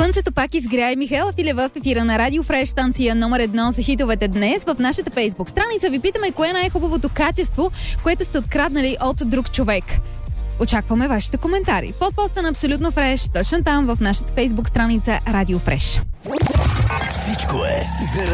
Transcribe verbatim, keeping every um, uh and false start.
Слънцето пак изгря и Михаела Филева в ефира на Радио Фреш, станция номер едно за хитовете днес. В нашата Фейсбук страница ви питаме кое е най-хубавото качество, което сте откраднали от друг човек. Очакваме вашите коментари. Под поста на Абсолютно Фреш, точно там в нашата Фейсбук страница Радио Фреш. Всичко е за